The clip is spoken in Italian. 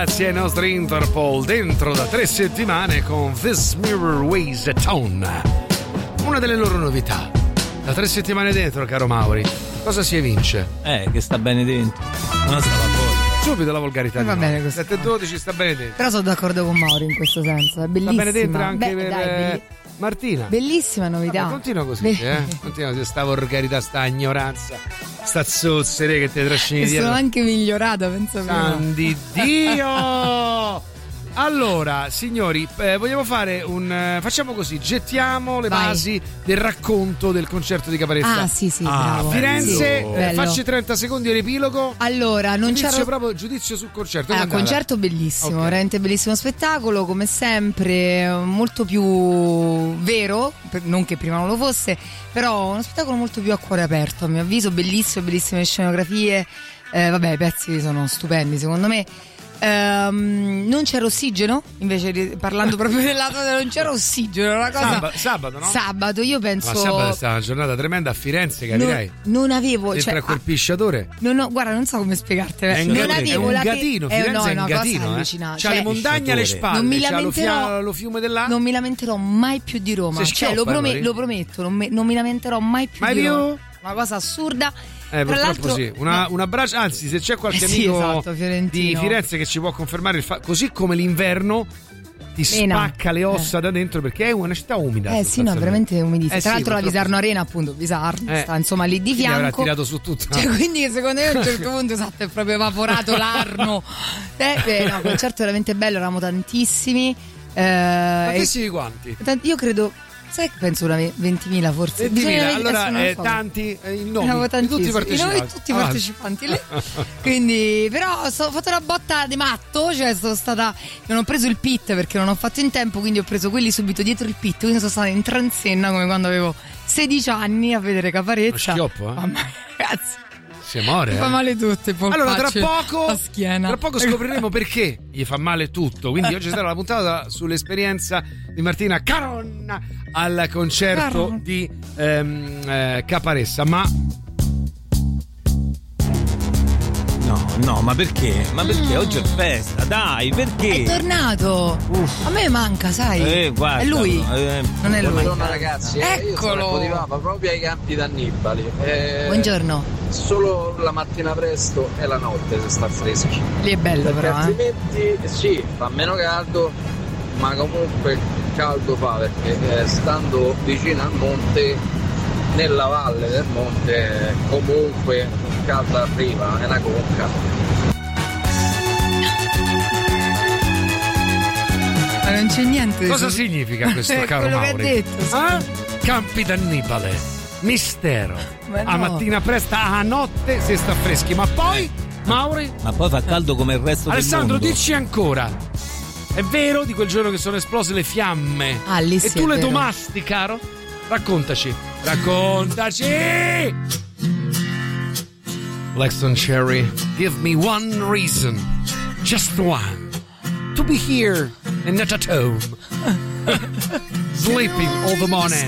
grazie ai nostri Interpol, dentro da 3 settimane con This Mirror Weighs a Ton, una delle loro novità. Da 3 settimane dentro, caro Mauri, cosa si evince? Che sta bene dentro, non stava fuori. Subito la volgarità. Va bene così. 7:12 sta bene dentro. Però sono d'accordo con Mauri in questo senso, è bellissima. Sta bene dentro anche per Martina. Bellissima novità. Vabbè, continua così, continua così, sta volgarità, sta ignoranza, sta zozzere che te trascini dietro. Sono anche migliorata, penso prima. Santi Dio! Allora, signori, vogliamo fare facciamo così, gettiamo le basi del racconto del concerto di Caparezza. Ah, sì, bravo. Firenze, sì, facci 30 secondi di riepilogo. Allora, non c'era proprio giudizio sul concerto. Concerto bellissimo, veramente bellissimo spettacolo, come sempre, molto più vero, non che prima non lo fosse, però uno spettacolo molto più a cuore aperto, a mio avviso, bellissimo, bellissime scenografie. I pezzi sono stupendi, secondo me. Non c'era ossigeno, invece parlando proprio del lato non c'era ossigeno, una cosa. Sabato, no? Sabato, io penso. Ma sabato è stata una giornata tremenda a Firenze, capirei. Non avevo. Dentro a quel pisciatore. Guarda, non so come spiegarti. Non avevo un gatino, Firenze è un gatino. C'ha le montagne alle spalle, c'ha lo fiume dell'acqua. Non mi lamenterò mai più di Roma. Lo prometto, non mi lamenterò mai più di Roma. Una cosa assurda. Tra l'altro sì, un abbraccio, anzi se c'è qualche amico di Firenze che ci può confermare così come l'inverno ti spacca le ossa da dentro, perché è una città umida. Sì, no, veramente umidissima. Tra l'altro la Visarno Arena, appunto, Visarno sta insomma lì di fianco. Avrà tirato su tutto. Quindi secondo me a un certo punto è proprio evaporato l'Arno. Il concerto veramente bello, eravamo tantissimi. Tantissimi quanti? Io credo. Sai che penso una 20.000 forse. 20.000, allora tanti in nome di tutti i partecipanti. Tutti i partecipanti lì. Quindi, però ho fatto una botta di matto, cioè non ho preso il pit perché non ho fatto in tempo, quindi ho preso quelli subito dietro il pit, quindi sono stata in transenna come quando avevo 16 anni a vedere Caparezza. Lo schioppo, Mamma, ragazzi. Si muore. Gli fa male tutto il polpaccio. Allora tra schiena. poco scopriremo perché gli fa male tutto. Quindi oggi sarà la puntata sull'esperienza di Martina Caron al concerto di Caparezza. Ma no, ma perché? Ma perché oggi è festa? Dai, perché? È tornato. A me manca, sai. Guarda, è lui. Non è lui. Buongiorno ragazzi. Eccolo. Io sono proprio ai campi d'Annibali. Buongiorno. Solo la mattina presto e la notte se sta freschi. Lì è bello però. Altrimenti sì, fa meno caldo, ma comunque caldo fa, perché stando vicino al monte, nella valle del monte, comunque caldo arriva, è una conca. Ma non c'è niente. Cosa significa questo, caro Mauri? Quello che ha detto. Sì. Campi d'Annibale, mistero. No. A mattina presto, a notte si sta freschi, ma poi Mauri? Ma poi fa caldo come il resto Alessandro, del mondo. dici ancora. È vero di quel giorno che sono esplose le fiamme? Lì e tu le domasti, caro? Raccontaci. Blackstone Cherry, give me one reason, just one, to be here and not at home, sleeping all the morning.